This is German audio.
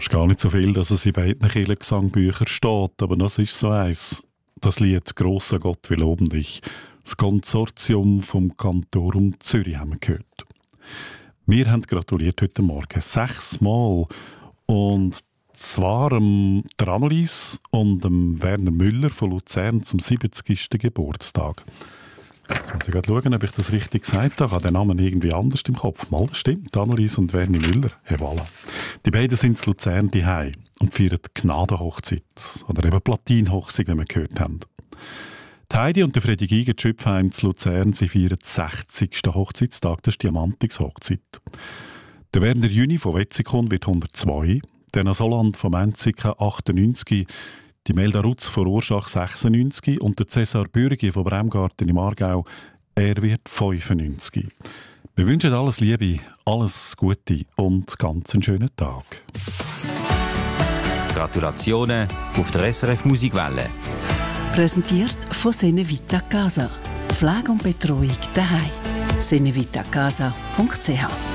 ist gar nicht so viel, dass es in beiden Kirchengesangbüchern steht, aber das ist so eins. Das Lied «Grosser Gott, wir loben dich». Das Konsortium vom Kantorum Zürich haben wir gehört. Wir haben gratuliert heute Morgen 6 Mal. Und zwar der Annelies und dem Werner Müller von Luzern zum 70. Geburtstag. Jetzt muss ich gerade schauen, ob ich das richtig gesagt habe. Ich habe den Namen irgendwie anders im Kopf. Mal, das stimmt. Annelies und Werner Müller. Hey, voilà. Die beiden sind in Luzern daheim und feiern die Gnadenhochzeit. Oder eben Platinhochzeit, wie wir gehört haben. Die Heidi und der Freddy Giger Schöpfheim zu Luzern, sie feiern den 60. Hochzeitstag, das ist die Diamantix-Hochzeit. Der Werner Jüni von Wetzikon wird 102, der Nasoland von Menziken 98, die Melda Rutz von Rorschach 96 und der Cäsar Bürgi von Bremgarten im Aargau, er wird 95. Wir wünschen alles Liebe, alles Gute und ganz einen schönen Tag. Gratulationen auf der SRF Musikwelle. Präsentiert von Senevita Casa. Pflege und Betreuung daheim. senevitacasa.ch